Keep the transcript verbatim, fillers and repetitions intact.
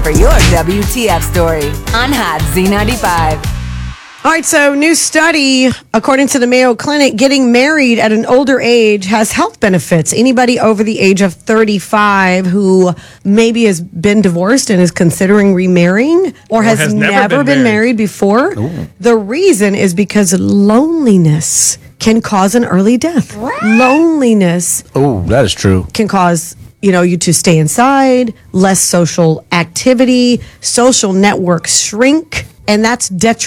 for your W T F story on Hot Z ninety-five. All right, so new study, according to the Mayo Clinic, getting married at an older age has health benefits. Anybody over the age of thirty-five who maybe has been divorced and is considering remarrying or, or has, has never, never been, been married. married before, Ooh. The reason is because loneliness can cause an early death. What? Loneliness. Oh, that is true. Can cause, you know, you to stay inside, less social activity, social networks shrink, and that's detrimental.